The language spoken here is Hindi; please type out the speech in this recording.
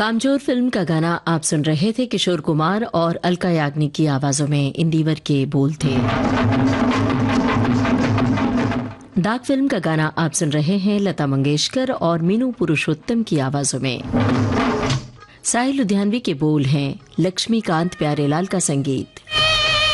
कामचोर फिल्म का गाना आप सुन रहे थे। किशोर कुमार और अलका याग्निक की आवाजों में इंदिवर के बोल थे। डाक फिल्म का गाना आप सुन रहे हैं लता मंगेशकर और मीनू पुरुषोत्तम की आवाजों में। साहिल लुधियानवी के बोल हैं, लक्ष्मीकांत प्यारेलाल का संगीत।